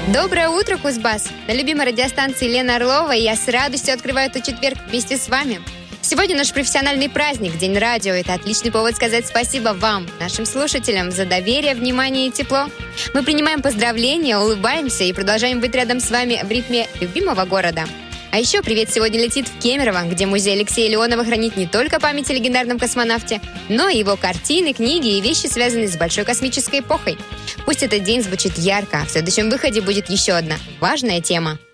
Доброе утро, Кузбасс! На любимой радиостанции Лена Орлова, и я с радостью открываю этот четверг вместе с вами. Сегодня наш профессиональный праздник, День радио. Это отличный повод сказать спасибо вам, нашим слушателям, за доверие, внимание и тепло. Мы принимаем поздравления, улыбаемся и продолжаем быть рядом с вами в ритме любимого города. А еще привет сегодня летит в Кемерово, где музей Алексея Леонова хранит не только память о легендарном космонавте, но и его картины, книги и вещи, связанные с большой космической эпохой. Пусть этот день звучит ярко, а в следующем выходе будет еще одна важная тема.